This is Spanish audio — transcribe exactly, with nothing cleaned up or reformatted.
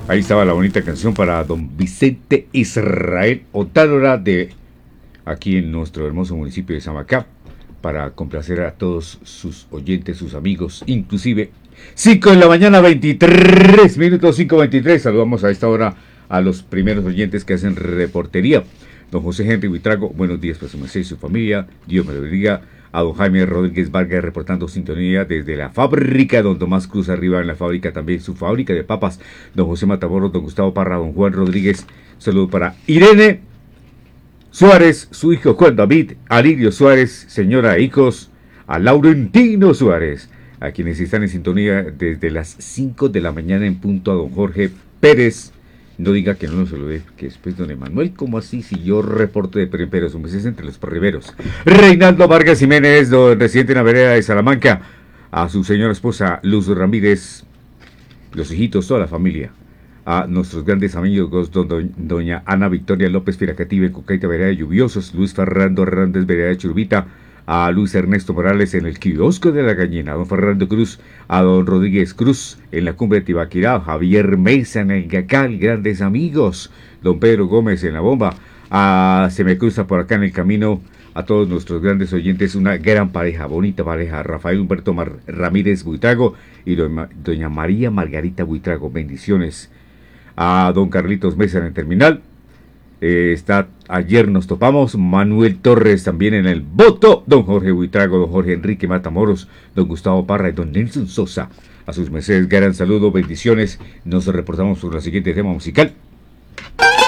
Ahí estaba la bonita canción para don Vicente Israel Otálora de aquí en nuestro hermoso municipio de Samacá, para complacer a todos sus oyentes, sus amigos, inclusive cinco de la mañana, veintitrés minutos, cinco veintitrés. Saludamos a esta hora a los primeros oyentes que hacen reportería. Don José Henry Buitrago, buenos días para su merced y su familia, Dios me lo bendiga. A don Jaime Rodríguez Vargas reportando sintonía desde la fábrica, don Tomás Cruz arriba en la fábrica, también su fábrica de papas, don José Matamoros, don Gustavo Parra, don Juan Rodríguez. Saludo para Irene Suárez, su hijo Juan David, Alirio Suárez, señora e hijos, a Laurentino Suárez, a quienes están en sintonía desde las cinco de la mañana en punto, a don Jorge Pérez. No diga que no lo saludé, que después don Emanuel, ¿cómo así? Si yo reporto de Pereperos, un mes entre los perriberos. Reinaldo Vargas Jiménez, don residente en la vereda de Salamanca, a su señora esposa Luz Ramírez, los hijitos, toda la familia. A nuestros grandes amigos, don, don, doña Ana Victoria López Firacative, Cocaita, vereda de Lluviosos, Luis Fernando Hernández, vereda de Churubita, a Luis Ernesto Morales en el kiosco de la Gallina, a don Fernando Cruz, a don Rodríguez Cruz en la cumbre de Tibaquirá, Javier Mesa en el Gacal, grandes amigos, don Pedro Gómez en la bomba, a se me cruza por acá en el camino, a todos nuestros grandes oyentes, una gran pareja, bonita pareja, Rafael Humberto Mar Ramírez Buitrago y doña, doña María Margarita Buitrago, bendiciones. A don Carlitos Mesa en el terminal, eh, está, ayer nos topamos, Manuel Torres también en el voto, don Jorge Buitrago, don Jorge Enrique Matamoros, don Gustavo Parra y don Nelson Sosa. A sus mercedes, gran saludo, bendiciones. Nos reportamos por la siguiente tema musical.